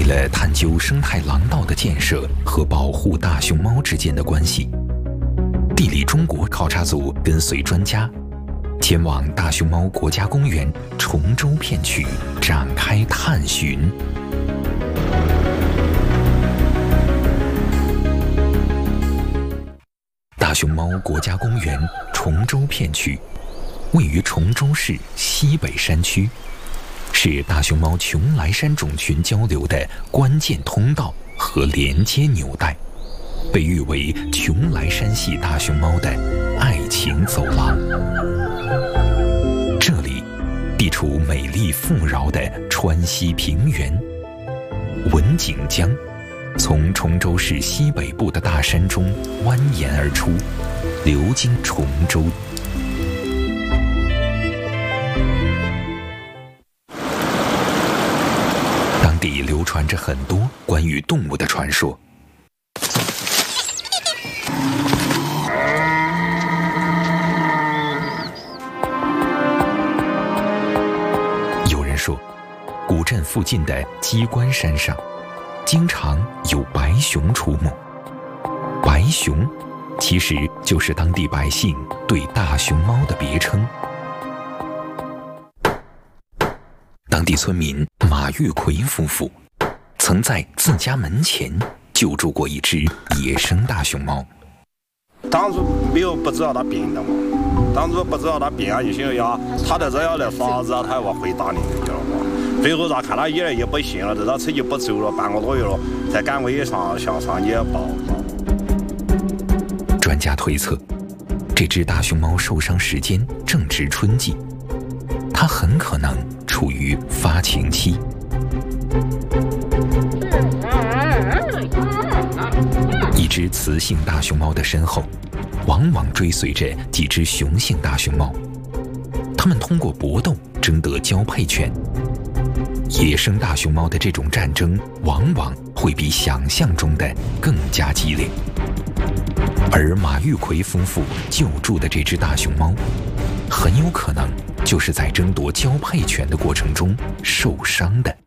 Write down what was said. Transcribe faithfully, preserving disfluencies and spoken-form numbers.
为了探究生态廊道的建设和保护大熊猫之间的关系，地理中国考察组跟随专家前往大熊猫国家公园崇州片区展开探寻。大熊猫国家公园崇州片区位于崇州市西北山区，是大熊猫邛崃山种群交流的关键通道和连接纽带，被誉为邛崃山系大熊猫的爱情走廊。这里地处美丽富饶的川西平原，文景江从崇州市西北部的大山中蜿蜒而出，流经崇州。当地流传着很多关于动物的传说。有人说，古镇附近的鸡冠山上经常有白熊出没。白熊其实就是当地百姓对大熊猫的别称。当地村民马玉奎夫妇曾在自家门前救助过一只野生大熊猫。 当初没有不知道它病的嘛，当初不知道它病啊，就想呀，它在这要来耍子啊，它要回大林去了嘛。最后咋看他也也不行了，这他车就不走了，半个多月了，才赶回上向上野报。 专家推测，这只大熊猫受伤时间正值春季，它很可能处于发情期。一只雌性大熊猫的身后，往往追随着几只雄性大熊猫，它们通过搏斗争得交配权。野生大熊猫的这种战争往往会比想象中的更加激烈，而马玉奎夫妇救助的这只大熊猫，很有可能就是在争夺交配权的过程中受伤的。